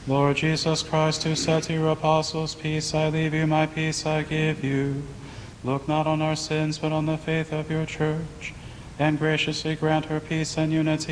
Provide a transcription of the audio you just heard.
Lord Jesus Christ, who said to your apostles, "Peace I leave you, my peace I give you," look not on our sins, but on the faith of your church, and graciously grant her peace and unity